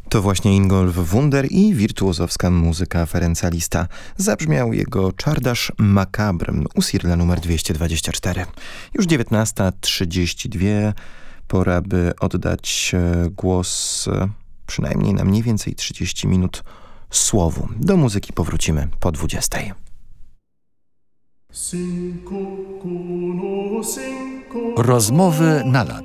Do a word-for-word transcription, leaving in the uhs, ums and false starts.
To właśnie Ingolf Wunder i wirtuozowska muzyka Ferenca Liszta. Zabrzmiał jego Czardasz Makabr, Usirla numer dwieście dwadzieścia cztery. Już dziewiętnasta trzydzieści dwa, pora by oddać głos przynajmniej na mniej więcej trzydzieści minut słowu. Do muzyki powrócimy po dwudziestej. Rozmowy na lat.